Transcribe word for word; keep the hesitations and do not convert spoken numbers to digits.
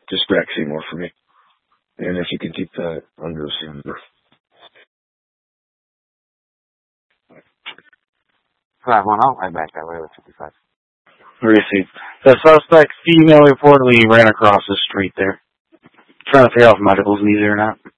Just Greg Seymour for me. And if you can keep that under the number. five one zero, I back that way with fifty-five. Received. The suspect female reportedly ran across the street there. Trying to figure out if medical's needed or not.